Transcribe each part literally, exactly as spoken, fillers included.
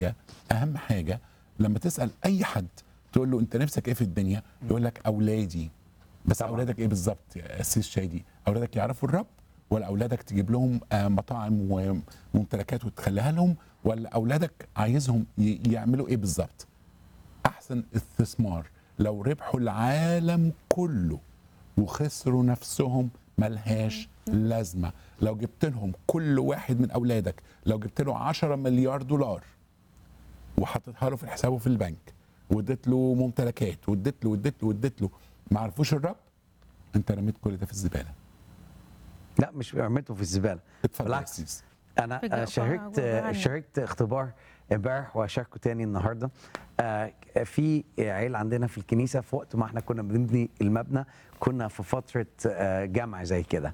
اهم حاجه لما تسال اي حد تقول له انت نفسك ايه في الدنيا، يقول لك اولادي. بس طبعا. اولادك ايه بالظبط يا اسيس شادي؟ اولادك يعرفوا الرب، ولا اولادك تجيب لهم آه، مطاعم وممتلكات وتخليها لهم، ولا اولادك عايزهم ي- يعملوا ايه بالظبط؟ احسن استثمار لو ربحوا العالم كله وخسروا نفسهم ملهاش لازمه. لو جبت لهم كل واحد من اولادك، لو جبت له عشرة مليار دولار وحطيتها له في حسابه في البنك، واديت له ممتلكات، واديت له واديت له واديت له، ما عرفوش الرب، انت رميت كل ده في الزباله. لا مش رميته في الزباله، اتفضل يا بالعكس. سيس. انا فجأة آه، شاركت وقع آه، وقعني. شاركت اختبار امبارح وهشاركه تاني النهارده. آه، في عيله عندنا في الكنيسه، في وقت ما احنا كنا بنبني المبنى كنا في فتره آه، جامع زي كده،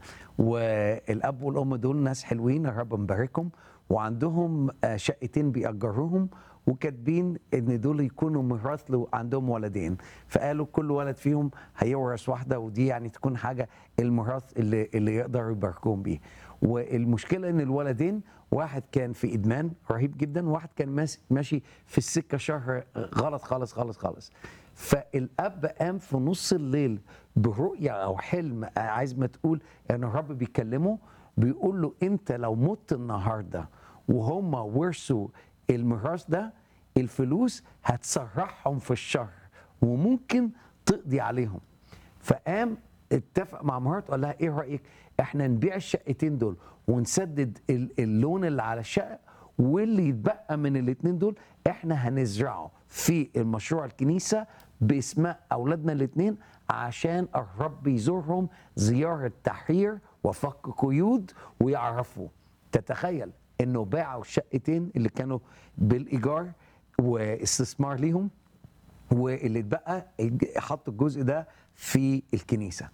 والاب والام دول ناس حلوين الرب مباركهم، وعندهم آه، شقتين بيأجروهم، وكاتبين ان دول يكونوا ميراث له، عندهم ولدين، فقالوا كل ولد فيهم هيورث واحده، ودي يعني تكون حاجه الميراث اللي اللي يقدروا يباركوهم بيه. والمشكله ان الولدين واحد كان في ادمان رهيب جدا، وواحد كان ماس- ماشي في السكه شهر غلط خالص خالص خالص. فالاب قام في نص الليل برؤيه او حلم، عايز ما تقول يعني الرب بيكلمه، بيقول له انت لو مت النهارده وهم ورثوا الميراث ده، الفلوس هتسرحهم في الشهر وممكن تقضي عليهم. فقام اتفق مع مراته قال لها ايه رايك احنا نبيع الشقتين دول ونسدد ال- اللون اللي على الشقه، واللي يتبقى من الاثنين دول احنا هنزرعه في المشروع الكنيسه باسماء اولادنا الاثنين، عشان الرب يزورهم زياره تحرير وفك قيود ويعرفوا. تتخيل انه باعوا الشقتين اللي كانوا بالايجار واستثمار ليهم، واللي اتبقى حط الجزء ده في الكنيسه.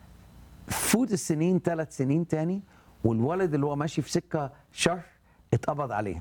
فوت السنين ثلاث سنين تاني، والولد اللي هو ماشي في سكه شهر اتقبض عليه،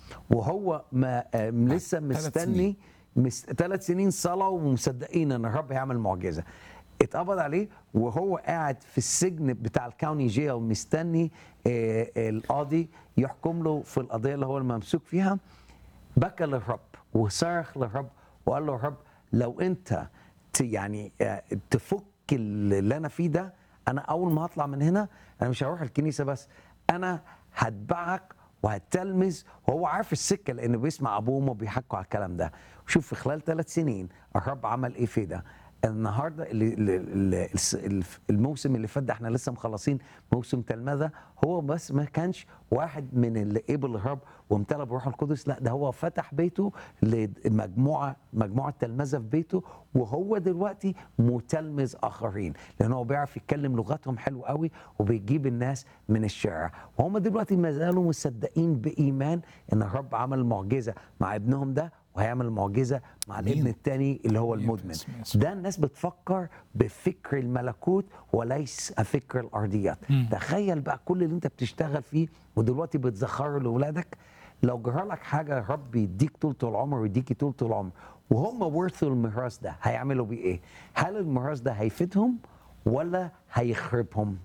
وهو ما آه، لسه ثلاث مستني سنين. مس... ثلاث سنين صلاه ومصدقين ان الرب هيعمل معجزه. اتقبض عليه وهو قاعد في السجن بتاع الكاوني جيل مستني آه، القاضي يحكم له في القضيه اللي هو الممسوك فيها. بكى للرب وصرخ للرب وقال له: الرب لو انت ت- يعني آه، تفك اللي انا فيه ده، انا اول ما هطلع من هنا انا مش هروح الكنيسه بس، انا هتبعك وهتلمذ. وهو عارف السكه لانه بيسمع ابوه وامه بيحكوا على الكلام ده. وشوف في خلال ثلاث سنين الرب عمل ايه في ده. النهارده اللي اللي- اللي- الس- الموسم اللي فات ده احنا لسه مخلصين موسم تلمذه، هو بس ما كانش واحد من اللي قبل الرب وامتلأ بروح القدس، لا ده هو فتح بيته لمجموعه مجموعه تلمذه في بيته، وهو دلوقتي متلمذ اخرين لان هو بيعرف يتكلم لغتهم حلو قوي وبيجيب الناس من الشارع. وهم دلوقتي ما زالوا مصدقين بايمان ان الرب عمل معجزه مع ابنهم ده، وهيعمل معجزه مع أمين. الابن الثاني اللي هو أمين. المدمن. باسم يسوع. ده الناس بتفكر بفكر الملكوت وليس فكر الارضيات. تخيل بقى كل اللي انت بتشتغل فيه ودلوقتي بتزخره لاولادك، لو جرى لك حاجه الرب يديك طول العمر ويديكي طول العمر وهم ورثوا الميراث ده، هيعملوا بيه ايه؟ هل الميراث ده هيفيدهم ولا هيخربهم؟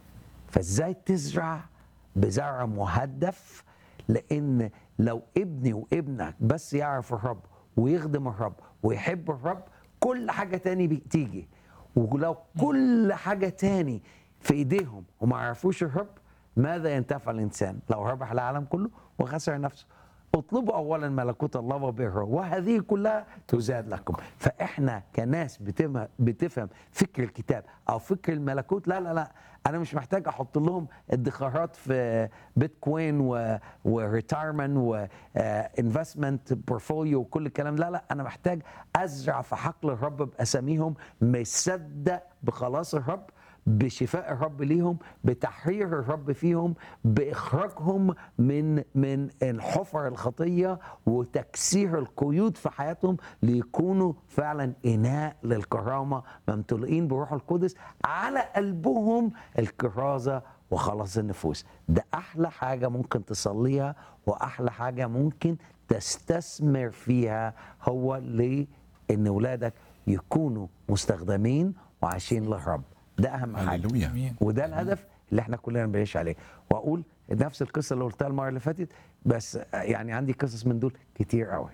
فازاي تزرع بزرع مهدف؟ لان لو ابني وابنك بس يعرف الرب ويخدم الرب ويحب الرب، كل حاجه تاني بتيجي. ولو كل حاجه تاني في ايديهم وما يعرفوش الرب، ماذا ينتفع الانسان لو ربح العالم كله وخسر نفسه؟ اطلبوا اولا ملكوت الله وبره وهذه كلها تزاد لكم. فاحنا كناس بتفهم بتفهم فكر الكتاب او فكر الملكوت، لا لا لا انا مش محتاج احط لهم ادخارات في بيتكوين وريتايرمنت وانفستمنت بورتفوليو وكل الكلام، لا لا انا محتاج ازرع في حقل الرب باساميهم، مصدق بخلاص الرب، بشفاء الرب ليهم، بتحرير الرب فيهم، باخراجهم من من الحفر الخطيه وتكسير القيود في حياتهم، ليكونوا فعلا اناء للكرامه ممتلئين بروح القدس، على قلبهم الكرازه وخلاص النفوس. ده احلى حاجه ممكن تصليها واحلى حاجه ممكن تستثمر فيها، هو لان اولادك يكونوا مستخدمين وعايشين للرب. ده اهم حاجه، هللويا. وده الهدف اللي احنا كلنا بنعيش عليه. واقول نفس القصه اللي قلتها المره اللي فاتت، بس يعني عندي قصص من دول كتير قوي.